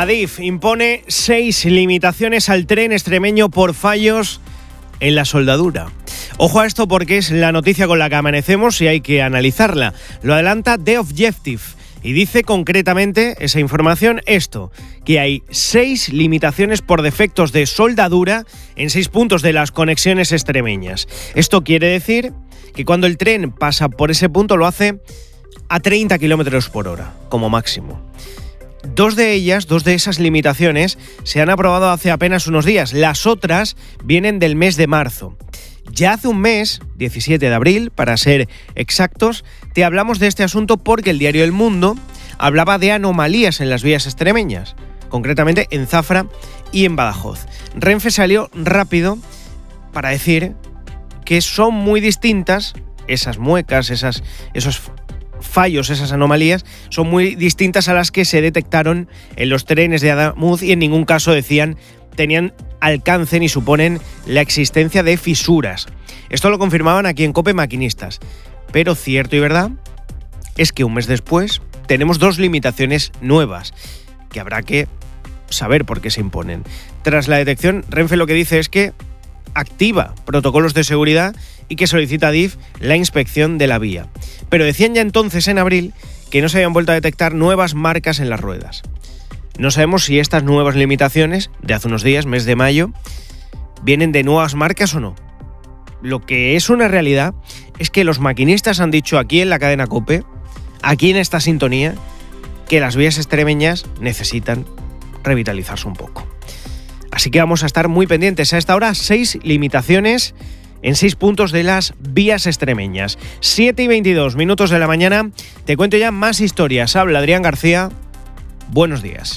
Adif impone 6 limitaciones al tren extremeño por fallos en la soldadura. Ojo a esto porque es la noticia con la que amanecemos y hay que analizarla. Lo adelanta The Objective y dice concretamente esa información esto, que hay 6 limitaciones por defectos de soldadura en 6 puntos de las conexiones extremeñas. Esto quiere decir que cuando el tren pasa por ese punto lo hace a 30 km por hora, como máximo. Dos de esas limitaciones se han aprobado hace apenas unos días. Las otras vienen del mes de marzo. Ya hace un mes, 17 de abril, para ser exactos, te hablamos de este asunto porque el diario El Mundo hablaba de anomalías en las vías extremeñas, concretamente en Zafra y en Badajoz. Renfe salió rápido para decir que son muy distintas esas muecas, esos fallos, esas anomalías, son muy distintas a las que se detectaron en los trenes de Adamuz y en ningún caso decían tenían alcance ni suponen la existencia de fisuras. Esto lo confirmaban aquí en COPE Maquinistas. Pero cierto y verdad es que un mes después tenemos 2 limitaciones nuevas que habrá que saber por qué se imponen. Tras la detección, Renfe lo que dice es que activa protocolos de seguridad y que solicita a Adif la inspección de la vía. Pero decían ya entonces, en abril, que no se habían vuelto a detectar nuevas marcas en las ruedas. No sabemos si estas nuevas limitaciones, de hace unos días, mes de mayo, vienen de nuevas marcas o no. Lo que es una realidad es que los maquinistas han dicho aquí en la cadena COPE, aquí en esta sintonía, que las vías extremeñas necesitan revitalizarse un poco. Así que vamos a estar muy pendientes. A esta hora, 6 limitaciones en 6 puntos de las vías extremeñas. 7:22 de la mañana. Te cuento ya más historias. Habla Adrián García. Buenos días.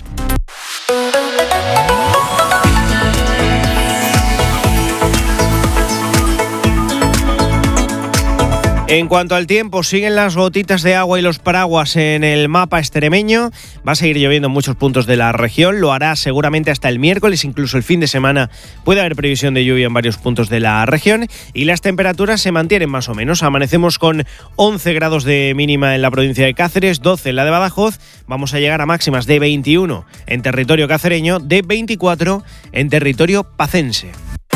En cuanto al tiempo, siguen las gotitas de agua y los paraguas en el mapa extremeño. Va a seguir lloviendo en muchos puntos de la región. Lo hará seguramente hasta el miércoles, incluso el fin de semana puede haber previsión de lluvia en varios puntos de la región. Y las temperaturas se mantienen más o menos. Amanecemos con 11 grados de mínima en la provincia de Cáceres, 12 en la de Badajoz. Vamos a llegar a máximas de 21 en territorio cacereño, de 24 en territorio pacense.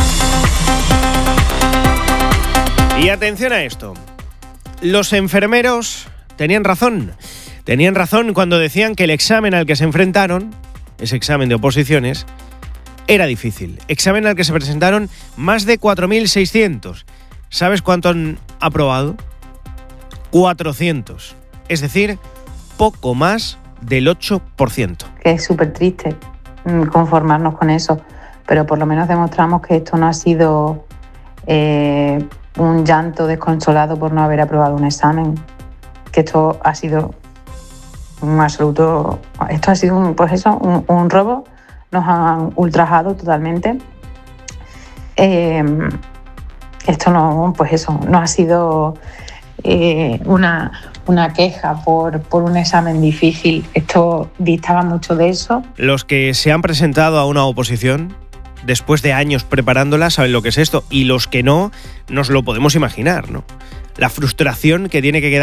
Y atención a esto. Los enfermeros tenían razón cuando decían que el examen al que se enfrentaron, ese examen de oposiciones, era difícil. Examen al que se presentaron más de 4.600. ¿Sabes cuánto han aprobado? 400. Es decir, poco más del 8%. Es súper triste conformarnos con eso, pero por lo menos demostramos que esto no ha sido un llanto desconsolado por no haber aprobado un examen, que esto ha sido un absoluto, esto ha sido un robo, nos han ultrajado totalmente. Esto no ha sido una queja por un examen difícil, esto distaba mucho de eso. Los que se han presentado a una oposición después de años preparándola saben lo que es esto, y los que no, nos lo podemos imaginar, ¿no? La frustración que tiene que quedar